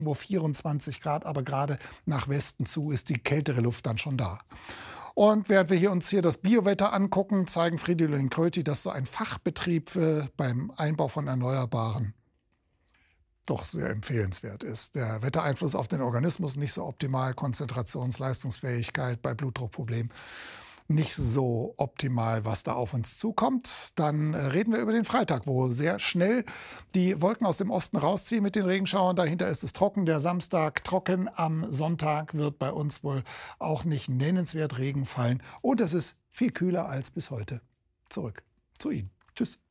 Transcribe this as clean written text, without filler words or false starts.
wo 24 Grad, aber gerade nach Westen zu ist die kältere Luft dann schon da. Und während wir uns hier das Biowetter angucken, zeigen Friedel und Kröti, dass so ein Fachbetrieb beim Einbau von Erneuerbaren doch sehr empfehlenswert ist. Der Wettereinfluss auf den Organismus nicht so optimal, Konzentrationsleistungsfähigkeit bei Blutdruckproblemen nicht so optimal, was da auf uns zukommt. Dann reden wir über den Freitag, wo sehr schnell die Wolken aus dem Osten rausziehen mit den Regenschauern. Dahinter ist es trocken. Der Samstag trocken. Am Sonntag wird bei uns wohl auch nicht nennenswert Regen fallen. Und es ist viel kühler als bis heute. Zurück zu Ihnen. Tschüss.